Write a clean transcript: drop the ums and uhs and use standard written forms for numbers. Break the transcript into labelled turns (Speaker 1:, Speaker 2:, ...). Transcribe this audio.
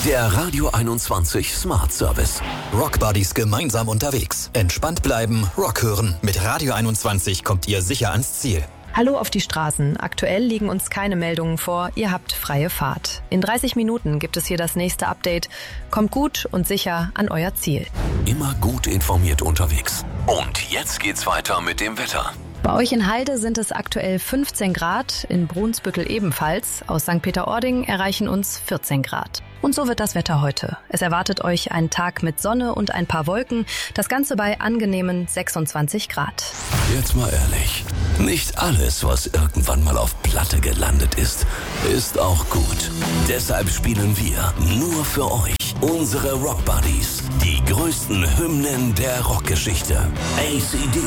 Speaker 1: Der Radio 21 Smart Service.
Speaker 2: Rock Buddies gemeinsam unterwegs. Entspannt bleiben, Rock hören. Mit Radio 21 kommt ihr sicher ans Ziel.
Speaker 3: Hallo auf die Straßen. Aktuell liegen uns keine Meldungen vor. Ihr habt freie Fahrt. In 30 Minuten gibt es hier das nächste Update. Kommt gut und sicher an euer Ziel.
Speaker 1: Immer gut informiert unterwegs. Und jetzt geht's weiter mit dem Wetter.
Speaker 3: Bei euch in Heide sind es aktuell 15 Grad, in Brunsbüttel ebenfalls. Aus St. Peter-Ording erreichen uns 14 Grad. Und so wird das Wetter heute. Es erwartet euch ein Tag mit Sonne und ein paar Wolken. Das Ganze bei angenehmen 26 Grad.
Speaker 1: Jetzt mal ehrlich. Nicht alles, was irgendwann mal auf Platte gelandet ist auch gut. Deshalb spielen wir nur für euch unsere Rock Buddies. Die größten Hymnen der Rockgeschichte. AC/DC,